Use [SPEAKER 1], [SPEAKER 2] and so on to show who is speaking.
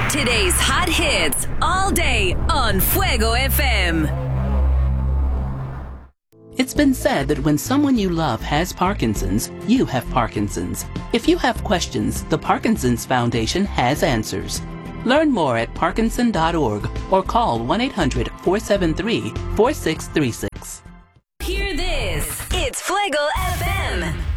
[SPEAKER 1] Today's hot hits all day on Fuego FM.
[SPEAKER 2] It's been said that when someone you love has Parkinson's, you have Parkinson's. If you have questions, the Parkinson's Foundation has answers. Learn more at parkinson.org or call 1-800-473-4636.
[SPEAKER 1] Hear this. It's Fuego FM.